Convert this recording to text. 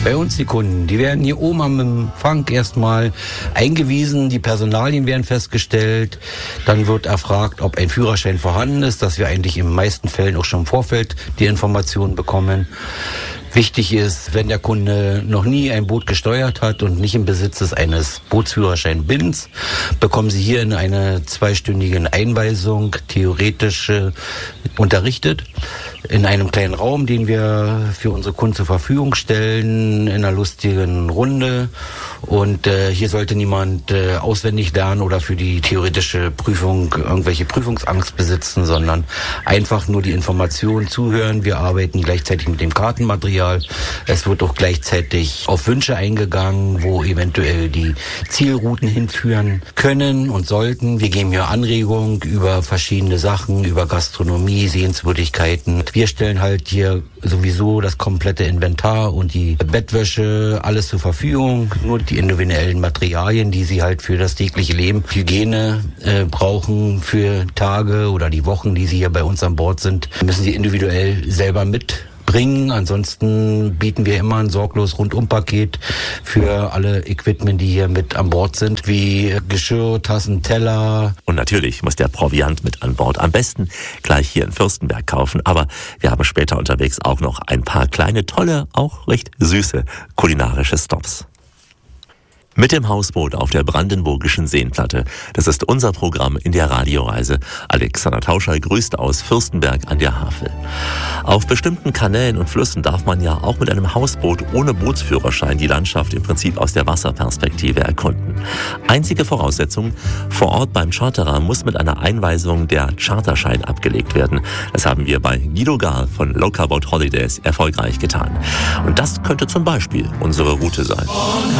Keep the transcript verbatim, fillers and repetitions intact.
Bei uns die Kunden, die werden hier oben am Empfang erstmal eingewiesen, die Personalien werden festgestellt, dann wird erfragt, ob ein Führerschein vorhanden ist, dass wir eigentlich in den meisten Fällen auch schon im Vorfeld die Informationen bekommen. Wichtig ist, wenn der Kunde noch nie ein Boot gesteuert hat und nicht im Besitz ist eines Bootsführerschein-Bins, bekommen Sie hier in einer zweistündigen Einweisung theoretisch äh, unterrichtet. In einem kleinen Raum, den wir für unsere Kunden zur Verfügung stellen, in einer lustigen Runde. Und äh, hier sollte niemand äh, auswendig lernen oder für die theoretische Prüfung irgendwelche Prüfungsangst besitzen, sondern einfach nur die Informationen zuhören. Wir arbeiten gleichzeitig mit dem Kartenmaterial. Es wird auch gleichzeitig auf Wünsche eingegangen, wo eventuell die Zielrouten hinführen können und sollten. Wir geben hier Anregungen über verschiedene Sachen, über Gastronomie, Sehenswürdigkeiten. Wir stellen halt hier sowieso das komplette Inventar und die Bettwäsche, alles zur Verfügung. Nur die individuellen Materialien, die Sie halt für das tägliche Leben, Hygiene äh, brauchen für Tage oder die Wochen, die Sie hier bei uns an Bord sind, müssen Sie individuell selber mit bringen. Ansonsten bieten wir immer ein sorglos Rundum-Paket für alle Equipment, die hier mit an Bord sind, wie Geschirr, Tassen, Teller. Und natürlich muss der Proviant mit an Bord. Am besten gleich hier in Fürstenberg kaufen. Aber wir haben später unterwegs auch noch ein paar kleine, tolle, auch recht süße kulinarische Stops. Mit dem Hausboot auf der Brandenburgischen Seenplatte. Das ist unser Programm in der Radioreise. Alexander Tauscher grüßt aus Fürstenberg an der Havel. Auf bestimmten Kanälen und Flüssen darf man ja auch mit einem Hausboot ohne Bootsführerschein die Landschaft im Prinzip aus der Wasserperspektive erkunden. Einzige Voraussetzung: vor Ort beim Charterer muss mit einer Einweisung der Charterschein abgelegt werden. Das haben wir bei Guido Gahl von Local Boat Holidays erfolgreich getan. Und das könnte zum Beispiel unsere Route sein.